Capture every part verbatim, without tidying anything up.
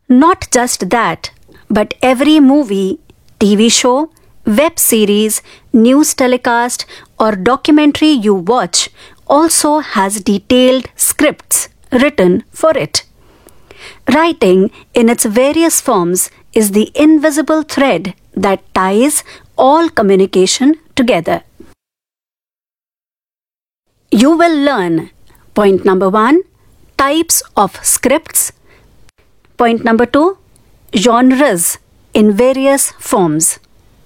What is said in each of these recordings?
Not just that, but every movie, T V show, web series, news telecast, or documentary you watch also has detailed scripts written for it. Writing in its various forms is the invisible thread that ties all communication together. You will learn point number one, types of scripts. Point number two, genres in various forms.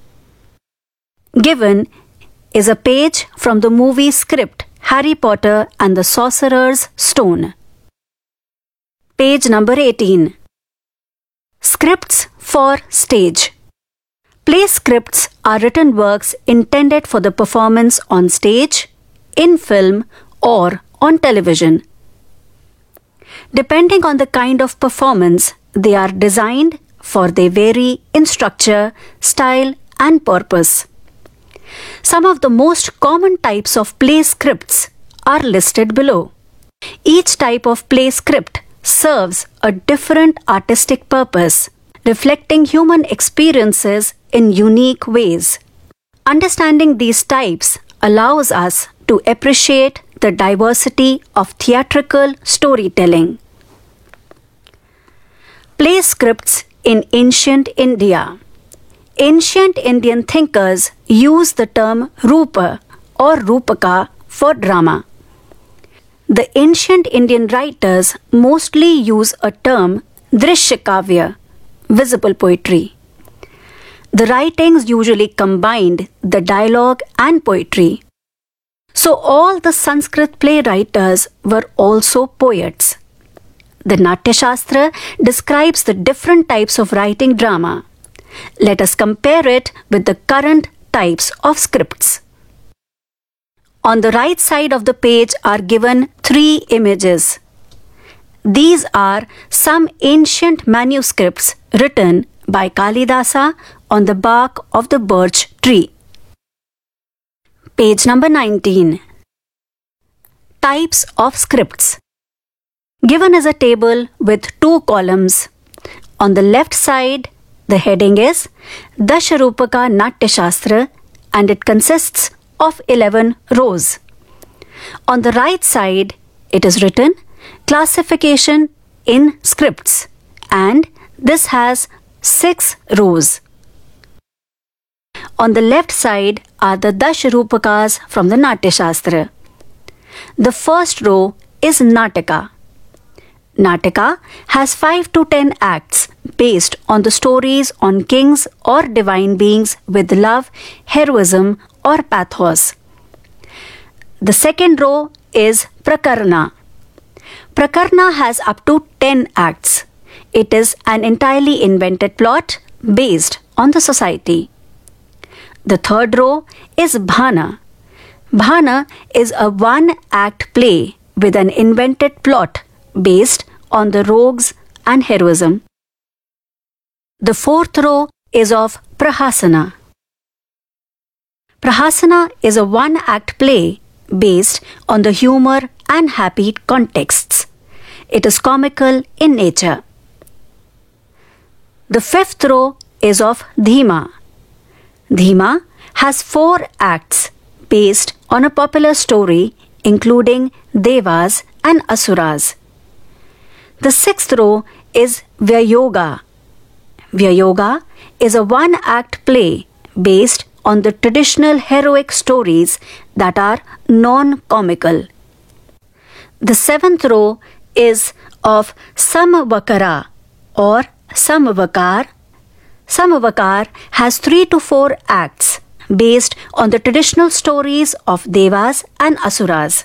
Given is a page from the movie script Harry Potter and the Sorcerer's Stone. Page number eighteen. Scripts for stage. Play scripts are written works intended for the performance on stage, in film, or on television. Depending on the kind of performance they are designed for, they vary in structure, style, and purpose. Some of the most common types of play scripts are listed below. Each type of play script serves a different artistic purpose, reflecting human experiences in unique ways. Understanding these types allows us to appreciate the diversity of theatrical storytelling. Play scripts in ancient India. Ancient Indian thinkers use the term Rupa or Rupaka for drama. The ancient Indian writers mostly use a term Drishyakavya, visible poetry. The writings usually combined the dialogue and poetry. So all the Sanskrit playwriters were also poets. The Natya Shastra describes the different types of writing drama. Let us compare it with the current types of scripts. On the right side of the page are given three images. These are some ancient manuscripts written by Kalidasa on the bark of the birch tree. Page number nineteen. Types of scripts. Given is a table with two columns. On the left side, the heading is Dasharupaka Natya Shastra and it consists of eleven rows. On the right side, it is written Classification in Scripts and this has six rows. On the left side are the Dasharupakas from the Natya Shastra. The first row is Nataka. Nataka has five to ten acts based on the stories on kings or divine beings with love, heroism, or pathos. The second row is Prakarna. Prakarna has up to ten acts. It is an entirely invented plot based on the society. The third row is Bhana. Bhana is a one-act play with an invented plot based on the rogues and heroism. The fourth row is of Prahasana. Prahasana is a one-act play based on the humor and happy contexts. It is comical in nature. The fifth row is of Dhima. Dhima has four acts based on a popular story including Devas and Asuras. The sixth row is Vyayoga. Vyayoga is a one-act play based on the traditional heroic stories that are non-comical. The seventh row is of Samvakara or Samvakar. Samvakar has three to four acts based on the traditional stories of Devas and Asuras.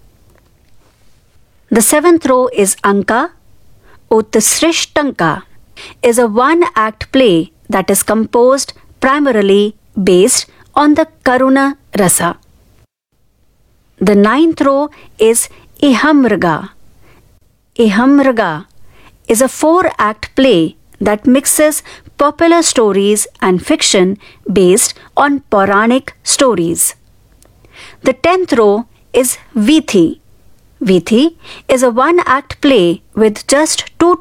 The seventh row is Anka. Utsrishtanka is a one-act play that is composed primarily based on the Karuna Rasa. The ninth row is Ihamraga. Ihamraga is a four-act play that mixes popular stories and fiction based on Puranic stories. The tenth row is Vithi. Vithi is a one-act play with just two